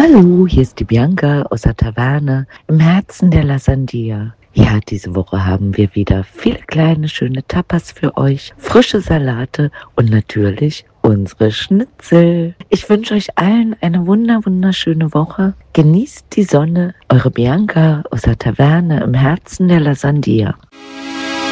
Hallo, hier ist die Bianca aus der Taverne im Herzen der La Sandia. Ja, diese Woche haben wir wieder viele kleine, schöne Tapas für euch, frische Salate und natürlich unsere Schnitzel. Ich wünsche euch allen eine wunderschöne Woche. Genießt die Sonne. Eure Bianca aus der Taverne im Herzen der La Sandia.